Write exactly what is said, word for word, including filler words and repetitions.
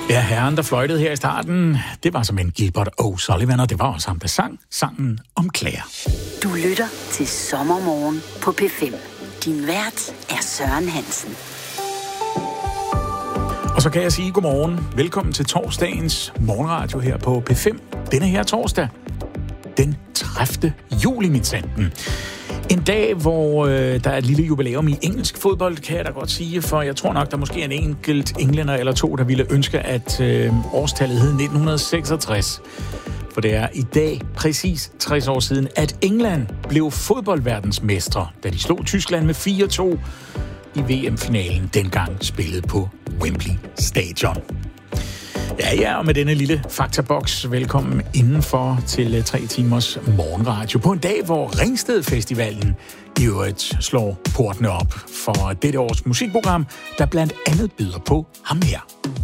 Ja, herren, der fløjtede her i starten, det var som en Gilbert O'Sullivan, og det var også ham, der sang sangen om Claire. Du lytter til Sommermorgen på P fem. Din vært er Søren Hansen. Og så kan jeg sige godmorgen. Velkommen til torsdagens morgenradio her på P fem. Denne her torsdag, den tredivte juli, min sanden. En dag, hvor øh, der er et lille jubilæum i engelsk fodbold, kan jeg da godt sige, for jeg tror nok, der måske er en enkelt englænder eller to, der ville ønske, at øh, årstallet hed nitten seksogtres. For det er i dag præcis tres år siden, at England blev fodboldverdensmestre, da de slog Tyskland med fire to i V M-finalen, dengang spillet på Wembley Stadion. Ja, ja, og med denne lille faktaboks, velkommen indenfor til tre timers morgenradio på en dag, hvor Ringsted Festivalen i øvrigt slår portene op for dette års musikprogram, der blandt andet byder på ham her.